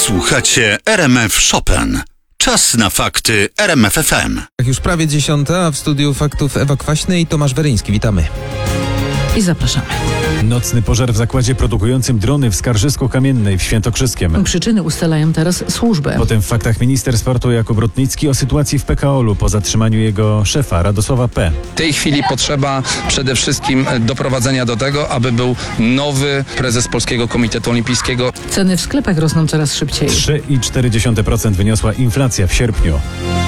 Słuchacie RMF Chopin. Czas na fakty RMF FM. Już prawie 10, a w studiu faktów Ewa Kwaśny i Tomasz Weryński. Witamy. I zapraszamy. Nocny pożar w zakładzie produkującym drony w Skarżysku-Kamiennej w Świętokrzyskiem. Przyczyny ustalają teraz służby. Potem w faktach minister sportu Jakub Rutnicki o sytuacji w PKOL-u po zatrzymaniu jego szefa Radosława P. W tej chwili potrzeba przede wszystkim doprowadzenia do tego, aby był nowy prezes Polskiego Komitetu Olimpijskiego. Ceny w sklepach rosną coraz szybciej. 3,4% wyniosła inflacja w sierpniu.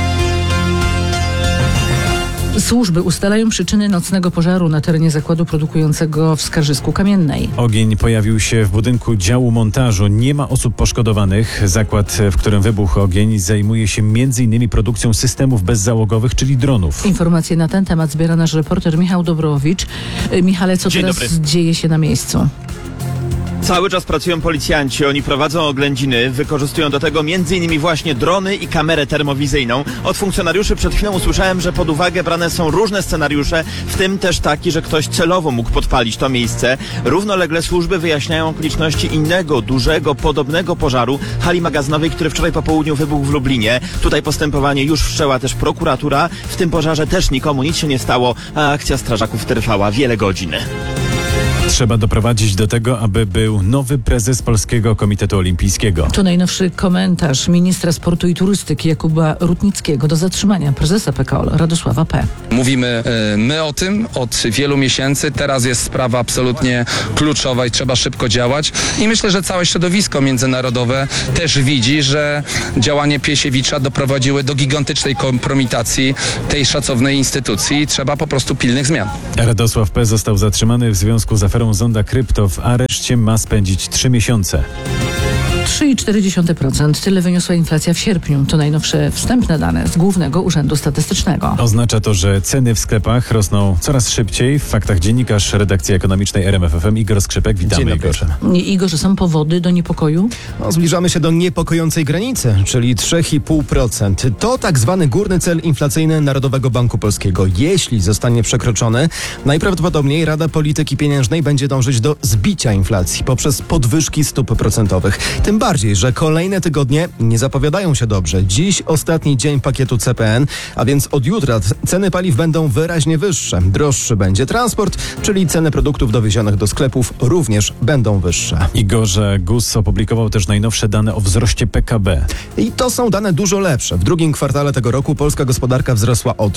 Służby ustalają przyczyny nocnego pożaru na terenie zakładu produkującego w Skarżysku-Kamiennej. Ogień pojawił się w budynku działu montażu. Nie ma osób poszkodowanych. Zakład, w którym wybuchł ogień, zajmuje się m.in. produkcją systemów bezzałogowych, czyli dronów. Informacje na ten temat zbiera nasz reporter Michał Dobrowicz. Michale, co teraz dzieje się na miejscu? Cały czas pracują policjanci, oni prowadzą oględziny, wykorzystują do tego m.in. właśnie drony i kamerę termowizyjną. Od funkcjonariuszy przed chwilą usłyszałem, że pod uwagę brane są różne scenariusze, w tym też taki, że ktoś celowo mógł podpalić to miejsce. Równolegle służby wyjaśniają okoliczności innego, dużego, podobnego pożaru hali magazynowej, który wczoraj po południu wybuchł w Lublinie. Tutaj postępowanie już wszczęła też prokuratura. W tym pożarze też nikomu nic się nie stało, a akcja strażaków trwała wiele godzin. Trzeba doprowadzić do tego, aby był nowy prezes Polskiego Komitetu Olimpijskiego. To najnowszy komentarz ministra sportu i turystyki Jakuba Rutnickiego do zatrzymania prezesa PKOL Radosława P. Mówimy my o tym od wielu miesięcy. Teraz jest sprawa absolutnie kluczowa i trzeba szybko działać. I myślę, że całe środowisko międzynarodowe też widzi, że działanie Piesiewicza doprowadziły do gigantycznej kompromitacji tej szacownej instytucji i trzeba po prostu pilnych zmian. Radosław P. został zatrzymany w związku z aferą Zonda Krypto. W areszcie ma spędzić 3 miesiące. 3,4%. Tyle wyniosła inflacja w sierpniu. To najnowsze wstępne dane z Głównego Urzędu Statystycznego. Oznacza to, że ceny w sklepach rosną coraz szybciej. W faktach dziennikarz redakcji ekonomicznej RMF FM Igor Skrzypek. Witamy, Igorze. Igorze, są powody do niepokoju? Zbliżamy się do niepokojącej granicy, czyli 3,5%. To tak zwany górny cel inflacyjny Narodowego Banku Polskiego. Jeśli zostanie przekroczony, najprawdopodobniej Rada Polityki Pieniężnej będzie dążyć do zbicia inflacji poprzez podwyżki stóp procentowych. Tym bardziej, że kolejne tygodnie nie zapowiadają się dobrze. Dziś ostatni dzień pakietu CPN, a więc od jutra ceny paliw będą wyraźnie wyższe. Droższy będzie transport, czyli ceny produktów dowiezionych do sklepów również będą wyższe. Igorze, GUS opublikował też najnowsze dane o wzroście PKB. I to są dane dużo lepsze. W drugim kwartale tego roku polska gospodarka wzrosła o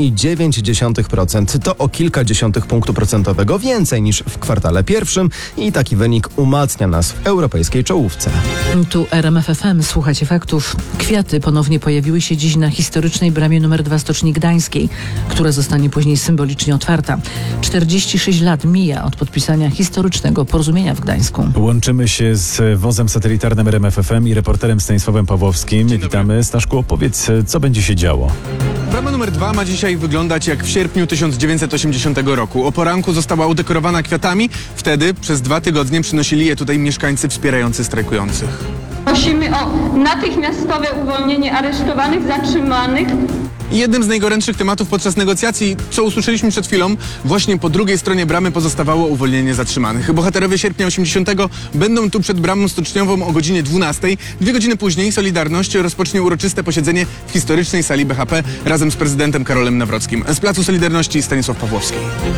3,9%. To o kilka dziesiątych punktu procentowego więcej niż w kwartale pierwszym i taki wynik umacnia nas w europejskiej czołówce. Tu RMF FM, słuchacie faktów. Kwiaty ponownie pojawiły się dziś na historycznej bramie nr 2 Stoczni Gdańskiej, która zostanie później symbolicznie otwarta. 46 lat mija od podpisania historycznego porozumienia w Gdańsku. Łączymy się z wozem satelitarnym RMF FM i reporterem Stanisławem Pawłowskim. Witamy. Staszku, opowiedz, co będzie się działo. Brama numer 2 ma dzisiaj wyglądać jak w sierpniu 1980 roku. O poranku została udekorowana kwiatami. Wtedy przez 2 tygodnie przynosili je tutaj mieszkańcy wspierający strajkujących. Prosimy o natychmiastowe uwolnienie aresztowanych, zatrzymanych. Jednym z najgorętszych tematów podczas negocjacji, co usłyszeliśmy przed chwilą, właśnie po drugiej stronie bramy pozostawało uwolnienie zatrzymanych. Bohaterowie sierpnia 80 będą tu przed bramą stoczniową o godzinie 12. 2 godziny później Solidarność rozpocznie uroczyste posiedzenie w historycznej sali BHP razem z prezydentem Karolem Nawrockim. Z Placu Solidarności Stanisław Pawłowski.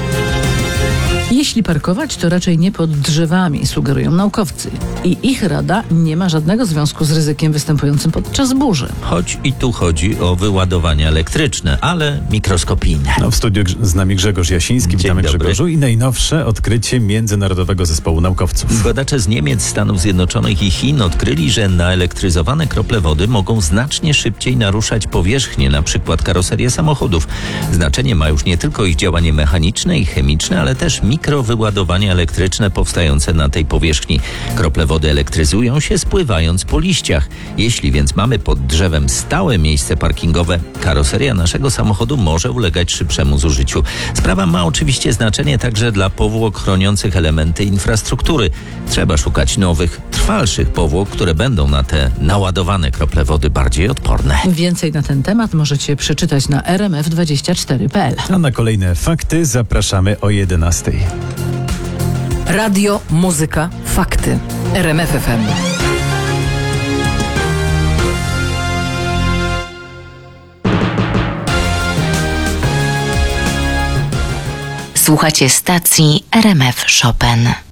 Jeśli parkować, to raczej nie pod drzewami, sugerują naukowcy. I ich rada nie ma żadnego związku z ryzykiem występującym podczas burzy. Choć i tu chodzi o wyładowania elektryczne, ale mikroskopijne. W studiu z nami Grzegorz Jasiński. Witamy, Grzegorzu. I najnowsze odkrycie Międzynarodowego Zespołu Naukowców. Badacze z Niemiec, Stanów Zjednoczonych i Chin odkryli, że naelektryzowane krople wody mogą znacznie szybciej naruszać powierzchnię, na przykład karoserię samochodów. Znaczenie ma już nie tylko ich działanie mechaniczne i chemiczne, ale też mikrowyładowania elektryczne powstające na tej powierzchni. Krople wody elektryzują się, spływając po liściach. Jeśli więc mamy pod drzewem stałe miejsce parkingowe, karoseria naszego samochodu może ulegać szybszemu zużyciu. Sprawa ma oczywiście znaczenie także dla powłok chroniących elementy infrastruktury. Trzeba szukać nowych, trwalszych powłok, które będą na te naładowane krople wody bardziej odporne. Więcej na ten temat możecie przeczytać na rmf24.pl. A na kolejne fakty zapraszamy o 11:00. Radio, muzyka, fakty. RMF FM. Słuchacie stacji RMF Chopin.